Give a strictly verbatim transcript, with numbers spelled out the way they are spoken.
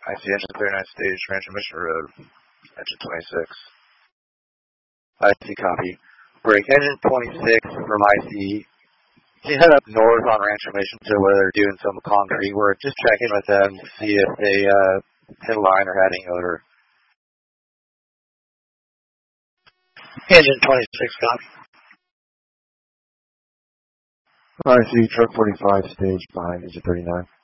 I see engine thirty-nine stage, transmission road, engine twenty-six. I see copy. Break engine twenty-six from I C. Can you head up north on Rancho Mission to where they're doing some concrete work? Just check in with them to see if they uh, hit a line or had any odor. Engine twenty-six, copy. I see truck forty-five stage behind engine thirty-nine.